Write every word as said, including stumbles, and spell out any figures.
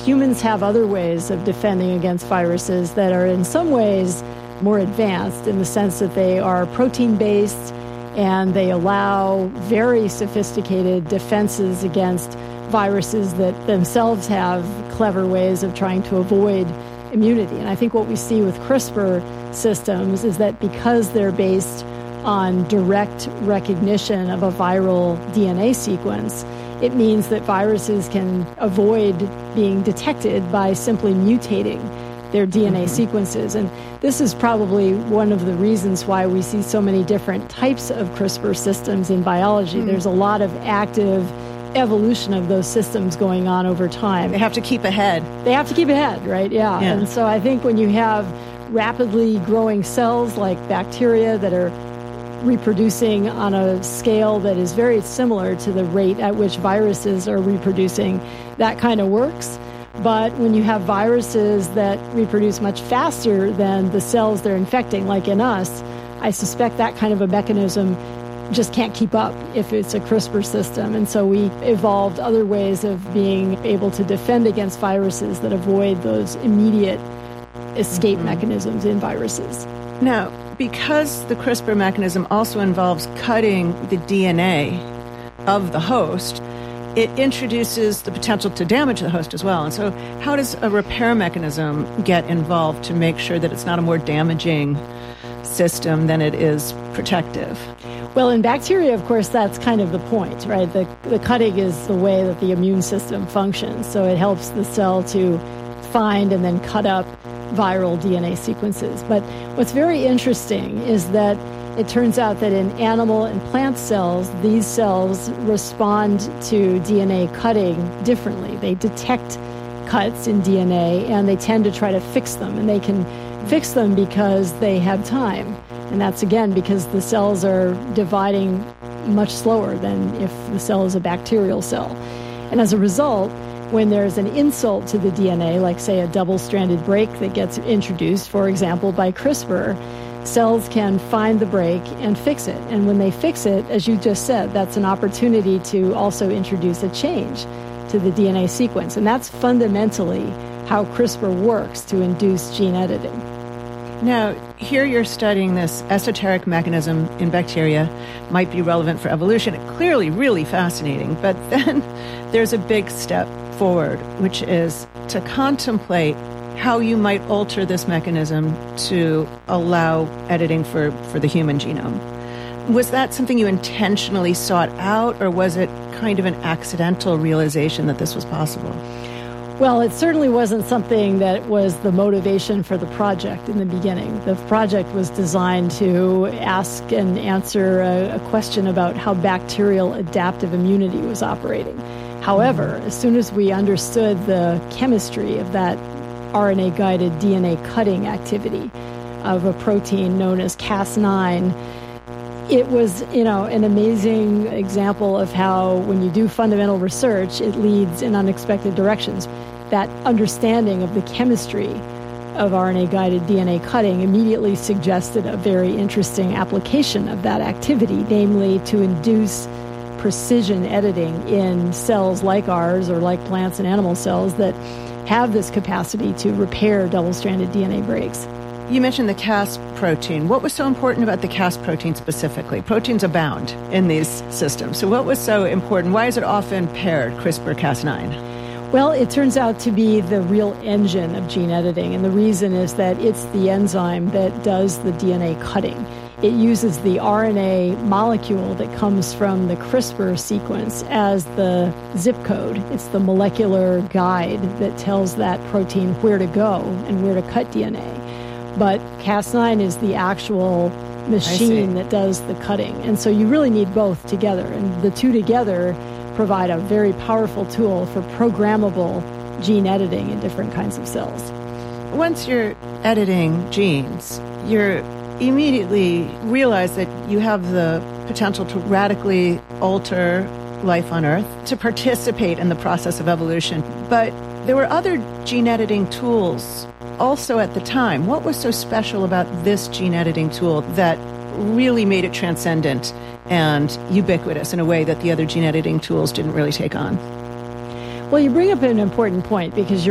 humans have other ways of defending against viruses that are in some ways more advanced in the sense that they are protein-based and they allow very sophisticated defenses against viruses that themselves have clever ways of trying to avoid immunity. And I think what we see with CRISPR systems is that because they're based on direct recognition of a viral D N A sequence, it means that viruses can avoid being detected by simply mutating their D N A mm-hmm. sequences. And this is probably one of the reasons why we see so many different types of CRISPR systems in biology. Mm-hmm. There's a lot of active evolution of those systems going on over time. They have to keep ahead. They have to keep ahead, right? Yeah. yeah. And so I think when you have rapidly growing cells like bacteria that are reproducing on a scale that is very similar to the rate at which viruses are reproducing, that kind of works. But when you have viruses that reproduce much faster than the cells they're infecting, like in us, I suspect that kind of a mechanism just can't keep up if it's a CRISPR system. And so we evolved other ways of being able to defend against viruses that avoid those immediate escape mm-hmm. mechanisms in viruses. Now, because the CRISPR mechanism also involves cutting the D N A of the host, it introduces the potential to damage the host as well. And so how does a repair mechanism get involved to make sure that it's not a more damaging system than it is protective? Well, in bacteria, of course, that's kind of the point, right? The, the cutting is the way that the immune system functions. So it helps the cell to find and then cut up viral D N A sequences. But what's very interesting is that it turns out that in animal and plant cells, these cells respond to D N A cutting differently. They detect cuts in D N A and they tend to try to fix them. And they can fix them because they have time. And that's, again, because the cells are dividing much slower than if the cell is a bacterial cell. And as a result, when there's an insult to the D N A, like, say, a double-stranded break that gets introduced, for example, by CRISPR, cells can find the break and fix it. And when they fix it, as you just said, that's an opportunity to also introduce a change to the D N A sequence. And that's fundamentally how CRISPR works to induce gene editing. Now, here you're studying this esoteric mechanism in bacteria, might be relevant for evolution. Clearly really fascinating. But then there's a big step forward, which is to contemplate how you might alter this mechanism to allow editing for, for the human genome. Was that something you intentionally sought out, or was it kind of an accidental realization that this was possible? Well, it certainly wasn't something that was the motivation for the project in the beginning. The project was designed to ask and answer a, a question about how bacterial adaptive immunity was operating. However, as soon as we understood the chemistry of that R N A-guided D N A cutting activity of a protein known as Cas nine, it was, you know, an amazing example of how when you do fundamental research, it leads in unexpected directions. That understanding of the chemistry of R N A-guided D N A cutting immediately suggested a very interesting application of that activity, namely to induce precision editing in cells like ours or like plants and animal cells that have this capacity to repair double-stranded D N A breaks. You mentioned the Cas protein. What was so important about the Cas protein specifically? Proteins abound in these systems. So what was so important? Why is it often paired, CRISPR Cas nine? Well, it turns out to be the real engine of gene editing. And the reason is that it's the enzyme that does the D N A cutting. It uses the R N A molecule that comes from the CRISPR sequence as the zip code. It's the molecular guide that tells that protein where to go and where to cut D N A. But Cas nine is the actual machine that does the cutting. And so you really need both together. And the two together provide a very powerful tool for programmable gene editing in different kinds of cells. Once you're editing genes, you're immediately realize that you have the potential to radically alter life on Earth, to participate in the process of evolution. But there were other gene editing tools also at the time. What was so special about this gene editing tool that really made it transcendent and ubiquitous in a way that the other gene editing tools didn't really take on? Well, you bring up an important point because you're